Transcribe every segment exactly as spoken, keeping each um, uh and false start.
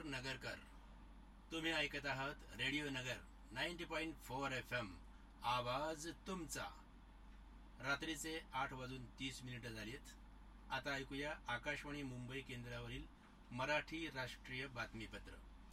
नगरकर. तुम्ही ऐकत आहात रेडिओ नगर ninety point four F M. आवाज तुमचा. रात्रीचे आठ वाजून तीस मिनिटं झालीत. आता ऐकूया आकाशवाणी मुंबई केंद्रावरील मराठी राष्ट्रीय बातमीपत्र.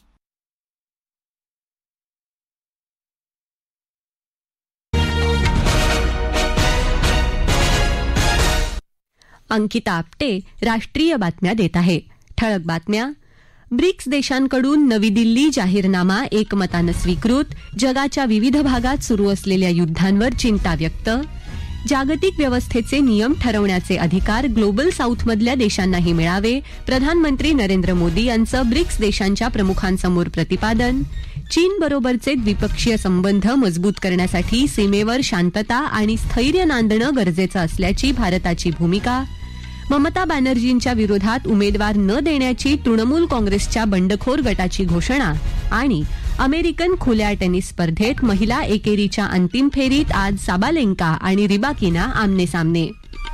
अंकिता आपटे राष्ट्रीय बातम्या देत आहे. ठळक बातम्या. ब्रिक्स देशांकडून नवी दिल्ली जाहीरनामा एकमतानं स्वीकृत. जगाच्या विविध भागात सुरू असलेल्या युद्धांवर चिंता व्यक्त. जागतिक व्यवस्थेचे नियम ठरवण्याचे अधिकार ग्लोबल साऊथमधल्या देशांनाही मिळावे. प्रधानमंत्री नरेंद्र मोदी यांचं ब्रिक्स देशांच्या प्रमुखांसमोर प्रतिपादन. चीनबरोबरचे द्विपक्षीय संबंध मजबूत करण्यासाठी सीमेवर शांतता आणि स्थैर्य नांदणं गरजेचं असल्याची भारताची भूमिका. ममता बॅनर्जींच्या विरोधात उमेदवार न देण्याची तृणमूल काँग्रेसच्या बंडखोर गटाची घोषणा. आणि अमेरिकन खुल्या टेनिस स्पर्धेत महिला एकेरीच्या अंतिम फेरीत आज साबालेंका आणि रिबाकिना आमनेसामने.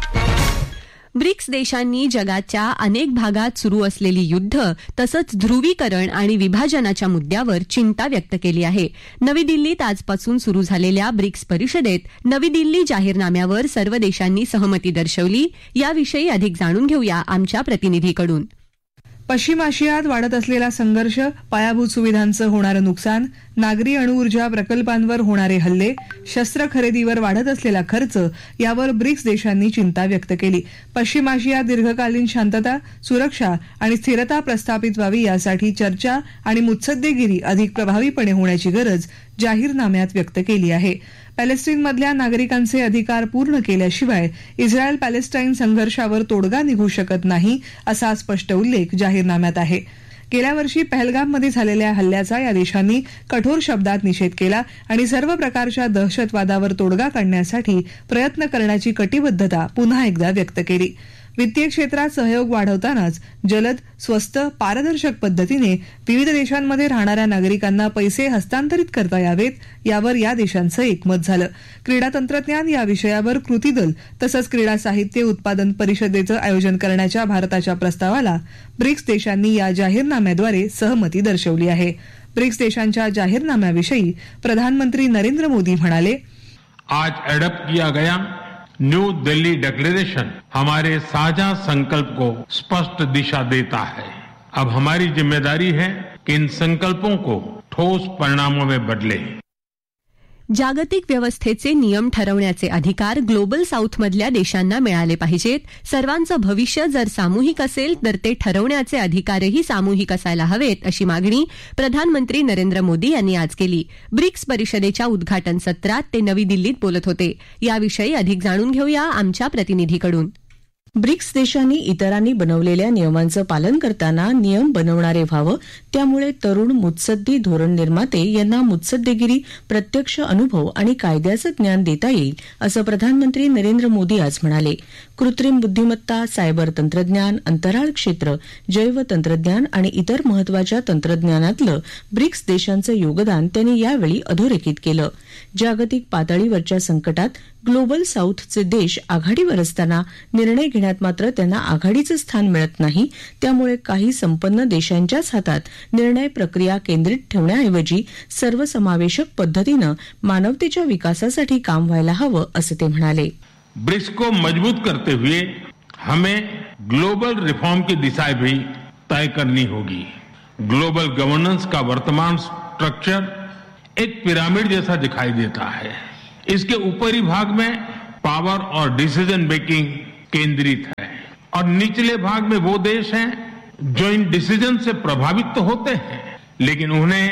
ब्रिक्स देशांनी जगाच्या अनेक भागात सुरू असलेली युद्ध तसंच ध्रुवीकरण आणि विभाजनाच्या मुद्द्यावर चिंता व्यक्त केली आहे. नवी दिल्लीत आजपासून सुरू झालेल्या ब्रिक्स परिषदेत नवी दिल्ली जाहीरनाम्यावर सर्व देशांनी सहमती दर्शवली. याविषयी अधिक जाणून घेऊया आमच्या प्रतिनिधीकडून. पश्चिम आशियात वाढत असलेला संघर्ष, पायाभूत सुविधांचं होणारं नुकसान, नागरी अणुऊर्जा प्रकल्पांवर होणारे हल्ले, शस्त्र खरेदीवर वाढत असलेला खर्च यावर ब्रिक्स देशांनी चिंता व्यक्त केली. पश्चिम आशियात दीर्घकालीन शांतता, सुरक्षा आणि स्थिरता प्रस्थापित व्हावी यासाठी चर्चा आणि मुत्सद्देगिरी अधिक प्रभावीपणे होण्याची गरज जाहीरनाम्यात व्यक्त केली आहे. पॅलेस्टाईनमधल्या नागरिकांचे अधिकार पूर्ण केल्याशिवाय इस्रायल पॅलेस्टाईन संघर्षावर तोडगा निघू शकत नाही असा स्पष्ट उल्लेख जाहीरनाम्यात आहे. गेल्या वर्षी पहलगाममध्ये झालेल्या हल्ल्याचा या देशांनी कठोर शब्दात निषेध केला आणि सर्व प्रकारच्या दहशतवादावर तोडगा काढण्यासाठी प्रयत्न करण्याची कटिबद्धता पुन्हा एकदा व्यक्त केली. वित्तीय क्षेत्रात सहयोग वाढवतानाच जलद, स्वस्त, पारदर्शक पद्धतीने विविध देशांमध्ये राहणाऱ्या नागरिकांना पैसे हस्तांतरित करता यावेत यावर या देशांचं एकमत झालं. क्रीडा तंत्रज्ञान या विषयावर कृती दल तसंच क्रीडा साहित्य उत्पादन परिषदेचं आयोजन करण्याच्या भारताच्या प्रस्तावाला ब्रिक्स देशांनी या जाहीरनाम्याद्वारे सहमती दर्शवली आहे. ब्रिक्स देशांच्या जाहीरनाम्याविषयी प्रधानमंत्री नरेंद्र मोदी म्हणाले, आज एडॉप्ट किया गया न्यू दिल्ली डिक्लेरेशन हमारे साझा संकल्प को स्पष्ट दिशा देता है. अब हमारी जिम्मेदारी है कि इन संकल्पों को ठोस परिणामों में बदले. जागतिक व्यवस्थेचे नियम ठरवण्याचे अधिकार ग्लोबल साऊथमधल्या देशांना मिळाले पाहिजेत. सर्वांचं भविष्य जर सामूहिक असेल तर ते ठरवण्याचे अधिकारही सामूहिक असायला हवेत अशी मागणी प्रधानमंत्री नरेंद्र मोदी यांनी आज केली. ब्रिक्स परिषदेच्या उद्घाटन सत्रात ते नवी दिल्लीत बोलत होते. याविषयी अधिक जाणून घेऊया आमच्या प्रतिनिधीकडून. ब्रिक्स देशांनी इतरांनी बनवलेल्या नियमांचं पालन करताना नियम बनवणारे व्हावं, त्यामुळे तरुण मुत्सद्दी धोरण निर्माते यांना मुत्सद्देगिरी, प्रत्यक्ष अनुभव आणि कायद्याचं ज्ञान देता येईल असं प्रधानमंत्री नरेंद्र मोदी आज म्हणाले. कृत्रिम बुद्धिमत्ता, सायबर तंत्रज्ञान, अंतराळ क्षेत्र, जैव तंत्रज्ञान आणि इतर महत्वाच्या तंत्रज्ञानातलं ब्रिक्स देशांचं योगदान त्यांनी यावेळी अधोरेखित केलं. जागतिक पातळीवरच्या संकटात ग्लोबल साऊथचे देश आघाडीवर असताना निर्णय घेण्यात मात्र त्यांना आघाडीचं स्थान मिळत नाही. त्यामुळे काही संपन्न देशांच्याच हातात निर्णय प्रक्रिया केंद्रित ठेवण्याऐवजी सर्वसमावेशक पद्धतीनं मानवतेच्या विकासासाठी काम व्हायला हवं असं ते म्हणाले. ब्रिक्स को मजबूत करते हुए हमें ग्लोबल रिफॉर्म की दिशा भी तय करनी होगी. ग्लोबल गवर्नेंस का वर्तमान स्ट्रक्चर एक पिरामिड जैसा दिखाई देता है. इसके ऊपरी भाग में पावर और डिसीजन मेकिंग केंद्रित है और निचले भाग में वो देश हैं जो इन डिसीजन से प्रभावित तो होते हैं लेकिन उन्हें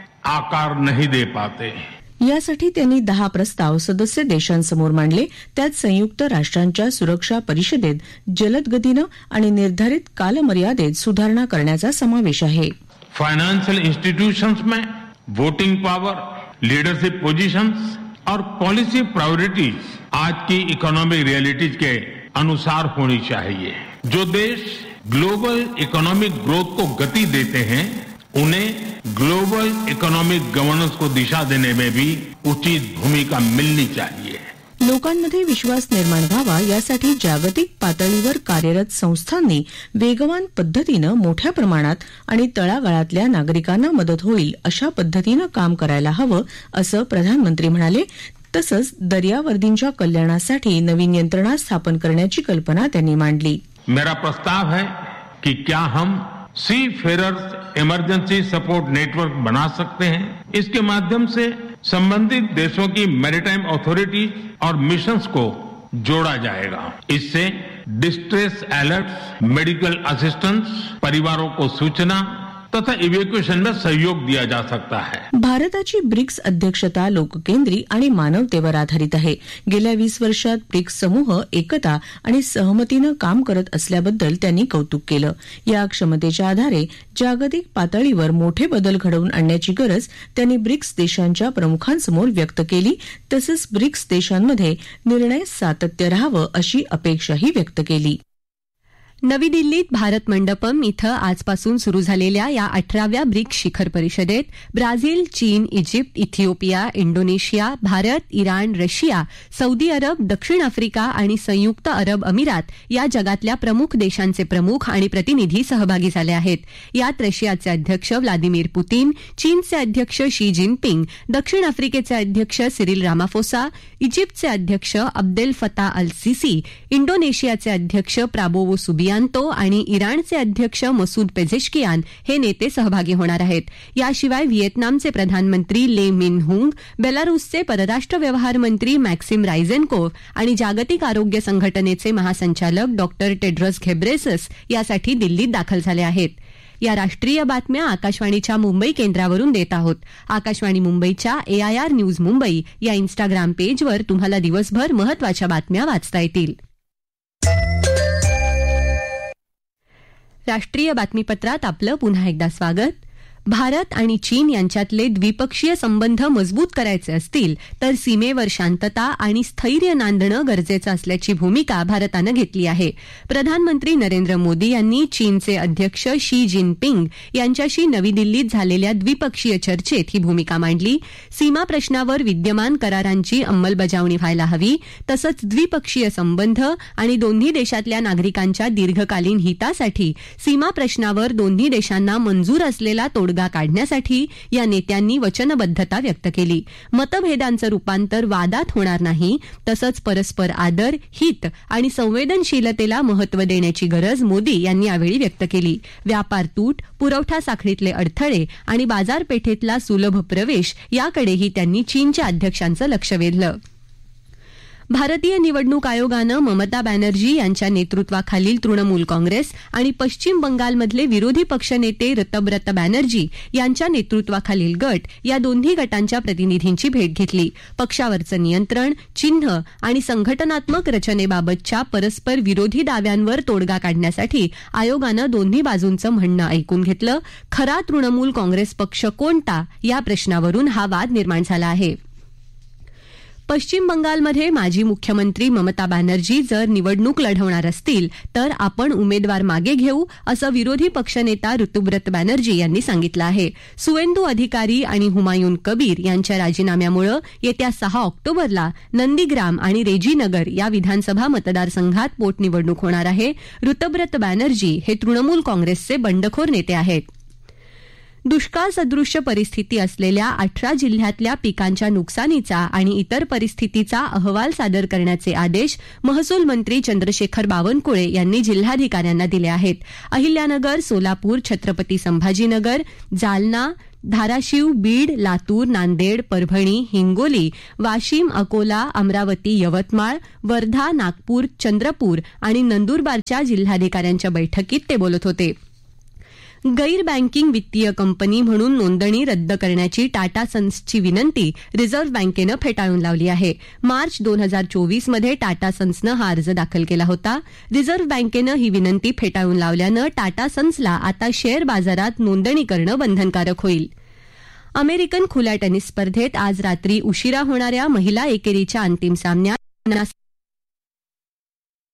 आकार नहीं दे पाते. यासाठी त्यांनी दहा प्रस्ताव सदस्य देशांसमोर मांडले. त्यात संयुक्त राष्ट्रांच्या सुरक्षा परिषदेत जलद गतीनं आणि निर्धारित कालमर्यादेत सुधारणा करण्याचा समावेश आहे. फाइनेंशियल इंस्टीट्यूशंस में वोटिंग पावर, लीडरशिप पोजीशंस और पॉलिसी प्रायोरिटीज आज की इकोनॉमिक रियलिटीज के अनुसार होनी चाहिए. जो देश ग्लोबल इकोनॉमिक ग्रोथ को गति देते हैं उन्हें ग्लोबल इकोनॉमिक गवर्नेंस को दिशा देने में भी उचित भूमिका मिलनी चाहिए. लोकांमध्ये विश्वास निर्माण व्हावा यासाठी जागतिक पातळीवर कार्यरत संस्थांनी वेगवान पद्धतीनं मोठ्या प्रमाणात आणि तळागाळातल्या नागरिकांना मदत होईल अशा पद्धतीनं काम करायला हवं असं प्रधानमंत्री म्हणाले. तसंच दर्यावर्दींच्या कल्याणासाठी नवीन यंत्रणा स्थापन करण्याची कल्पना त्यांनी मांडली. मेरा प्रस्ताव है कि क्या हम C Ferrers emergency support network बना सकते हैं. इसके माध्यम से संबंधित देशों की मैरीटाइम अथॉरिटीज और मिशंस को जोड़ा जाएगा. इससे डिस्ट्रेस अलर्ट्स, मेडिकल असिस्टेंस, परिवारों को सूचना तथा इव्हॅक्युएशन में सहयोग दिया जा सकता है. भारताची ब्रिक्स अध्यक्षता लोककेंद्री आणि मानवतेवर आधारित आहे. गेल्या वीस वर्षात ब्रिक्स समूह एकता आणि सहमतीनं काम करत असल्याबद्दल त्यांनी कौतुक केलं. या क्षमतेच्या आधारे जागतिक पातळीवर मोठे बदल घडवून आणण्याची गरज त्यांनी ब्रिक्स देशांच्या प्रमुखांसमोर व्यक्त केली. तसंच ब्रिक्स देशांमध्ये निर्णय सातत्य राहावं अशी अपेक्षाही व्यक्त केली. नवी दिल्लीत भारत मंडपम इथं आजपासून सुरू झालेल्या या अठराव्या ब्रिक्स शिखर परिषदेत ब्राझील, चीन, Egypt, Ethiopia, Indonesia, Bharat, Iran, Russia, Saudi अरब, दक्षिण आफ्रिका आणि संयुक्त अरब अमिरात या जगातल्या प्रमुख देशांचे प्रमुख आणि प्रतिनिधी सहभागी झाले आहेत. यात रशियाचे अध्यक्ष व्लादिमीर पुतीन, चीनचे अध्यक्ष शी जिनपिंग, दक्षिण आफ्रिकेचे अध्यक्ष सिरिल रामाफोसा, इजिप्तचे अध्यक्ष अब्देल फता अल सिसी, इंडोनेशियाचे अध्यक्ष प्राबोवो सुबियांतो आणि इराणचे अध्यक्ष मसूद पेझेशकियान हे नेते सहभागी होणार आहेत. याशिवाय व्हिएतनामचे प्रधानमंत्री ले मिन हुंग, बेलारूसचे परराष्ट्र व्यवहार मंत्री मॅक्सिम रायझेनकोव्ह आणि जागतिक आरोग्य संघटनेचे महासंचालक डॉक्टर टेड्रस घेब्रेसस यासाठी दिल्लीत दाखल झाले आहेत. या राष्ट्रीय बातम्या आकाशवाणीच्या मुंबई केंद्रावरून देत आहोत. आकाशवाणी मुंबईच्या एआयआर न्यूज मुंबई या इन्स्टाग्राम पेजवर तुम्हाला दिवसभर महत्वाच्या बातम्या वाचता येतील. राष्ट्रीय बातमीपत्रात आपलं पुन्हा एकदा स्वागत. भारत आणि चीन यांच्यातले द्विपक्षीय संबंध मजबूत करायचे असतील तर सीमेवर शांतता आणि स्थैर्य नांदणं गरजेचं असल्याची भूमिका भारतानं घेतली आहे. प्रधानमंत्री नरेंद्र मोदी यांनी चीनचे अध्यक्ष शी जिनपिंग यांच्याशी नवी दिल्लीत झालेल्या द्विपक्षीय चर्चेत ही भूमिका मांडली. सीमा प्रश्नावर विद्यमान करारांची अंमलबजावणी व्हायला हवी, तसंच द्विपक्षीय संबंध आणि दोन्ही देशातल्या नागरिकांच्या दीर्घकालीन हितासाठी सीमा प्रश्नावर दोन्ही देशांना मंजूर असलेला तोडगा काढण्यासाठी या नेत्यांनी वचनबद्धता व्यक्त केली. मतभेदांचं रूपांतर वादात होणार नाही, तसंच परस्पर आदर, हित आणि संवेदनशीलतेला महत्त्व देण्याची गरज मोदी यांनी यावेळी व्यक्त केली. व्यापार तूट, पुरवठा साखळीतले अडथळे आणि बाजारपेठेतला सुलभ प्रवेश याकडेही त्यांनी चीनच्या अध्यक्षांचं लक्ष वेधलं. भारतीय निवडणूक आयोगानं ममता बॅनर्जी यांच्या नेतृत्वाखालील तृणमूल काँग्रेस आणि पश्चिम बंगालमधले विरोधी पक्षनेते ऋतब्रत बॅनर्जी यांच्या नेतृत्वाखालील गट या दोन्ही गटांच्या प्रतिनिधींची भेट घेतली. पक्षावरचं नियंत्रण, चिन्ह आणि संघटनात्मक रचनेबाबतच्या परस्पर विरोधी दाव्यांवर तोडगा काढण्यासाठी आयोगानं दोन्ही बाजूंचं म्हणणं ऐकून घेतलं. खरा तृणमूल काँग्रेस पक्ष कोणता या प्रश्नावरून हा वाद निर्माण झाला आहे. पश्चिम बंगालमध्ये माजी मुख्यमंत्री ममता बॅनर्जी जर निवडणूक लढवणार असतील तर आपण उमेदवार मागे घेऊ असं विरोधी पक्षनेता ऋतुब्रत बॅनर्जी यांनी सांगितलं आहे. सुवेंदू अधिकारी आणि हुमायून कबीर यांच्या राजीनाम्यामुळे येत्या सहा ऑक्टोबरला नंदीग्राम आणि रेजीनगर या विधानसभा मतदारसंघात पोटनिवडणूक होणार आहे. ऋतुब्रत बॅनर्जी हे तृणमूल काँग्रेसचे बंडखोर नेते आहेत. दुष्काळ सदृश्य परिस्थिती असलेल्या अठरा जिल्ह्यातल्या पिकांच्या नुकसानीचा आणि इतर परिस्थितीचा अहवाल सादर करण्याचे आदेश महसूल मंत्री चंद्रशेखर बावनकुळे यांनी जिल्हाधिकाऱ्यांना दिले आहेत. अहिल्यानगर, सोलापूर, छत्रपती संभाजीनगर, जालना, धाराशिव, बीड, लातूर, नांदेड, परभणी, हिंगोली, वाशिम, अकोला, अमरावती, यवतमाळ, वर्धा, नागपूर, चंद्रपूर आणि नंदुरबारच्या जिल्हाधिकाऱ्यांच्या बैठकीत ते बोलत होते. गैर बँकिंग वित्तीय कंपनी म्हणून नोंदणी रद्द करण्याची टाटा सन्सची विनंती रिझर्व्ह बँकेनं फेटाळून लावली आहे. मार्च दोन हजार चोवीसमध्ये टाटा सन्सनं हा अर्ज दाखल केला होता. रिझर्व्ह बँकेनं ही विनंती फेटाळून लावल्यानं टाटा सन्सला आता शेअर बाजारात नोंदणी करणं बंधनकारक होईल. अमेरिकन खुल्या टेनिस स्पर्धेत आज रात्री उशिरा होणाऱ्या महिला एकेरीच्या अंतिम सामन्यात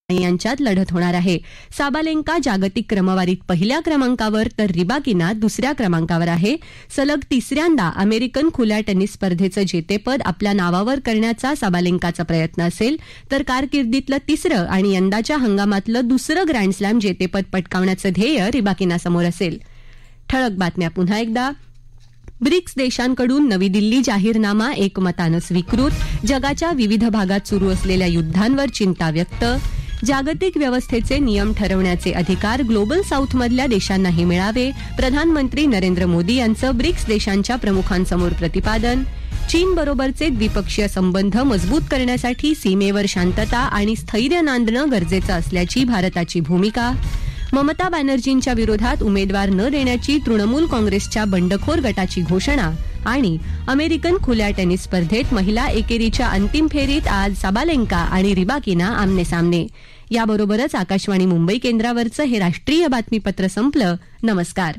यांच्यात लढत होणार आहे. साबालेंका जागतिक क्रमवारीत पहिल्या क्रमांकावर तर रिबाकिना दुसऱ्या क्रमांकावर आहे. सलग तिसऱ्यांदा अमेरिकन खुल्या टेनिस स्पर्धेचं जेतेपद आपल्या नावावर करण्याचा साबालेंकाचा प्रयत्न असेल, तर कारकिर्दीतलं तिसरं आणि यंदाच्या हंगामातलं दुसरं ग्रँडस्लॅम जेतेपद पटकावण्याचं ध्येय रिबाकिनासमोर असेल. ठळक बातम्या पुन्हा एकदा. ब्रिक्स देशांकडून नवी दिल्ली जाहीरनामा एकमतानं स्वीकृत. जगाच्या विविध भागात सुरू असलेल्या युद्धांवर चिंता व्यक्त. जागतिक व्यवस्थेचे नियम ठरवण्याचे अधिकार ग्लोबल साऊथमधल्या देशांनाही मिळावे. प्रधानमंत्री नरेंद्र मोदी यांचं ब्रिक्स देशांच्या प्रमुखांसमोर प्रतिपादन. चीनबरोबरचे द्विपक्षीय संबंध मजबूत करण्यासाठी सीमेवर शांतता आणि स्थैर्य नांदणं गरजेचं असल्याची भारताची भूमिका. ममता बॅनर्जींच्या विरोधात उमेदवार न देण्याची तृणमूल काँग्रेसच्या बंडखोर गटाची घोषणा. आणि अमेरिकन खुल्या टेनिस स्पर्धेत महिला एकेरीच्या अंतिम फेरीत आज साबालेंका आणि रिबाकिना आमनेसामने. याबरोबरच आकाशवाणी मुंबई केंद्रावरचं हे राष्ट्रीय बातमीपत्र संपलं. नमस्कार.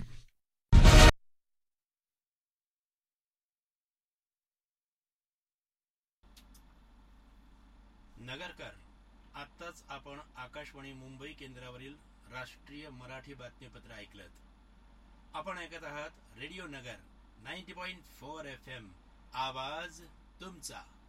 नगरकर, आत्ताच आपण आकाशवाणी मुंबई केंद्रावरील राष्ट्रीय मराठी बातमीपत्र ऐकलं. आपण ऐकत आहात रेडिओ नगर ninety point four F M, आवाज तुमचा.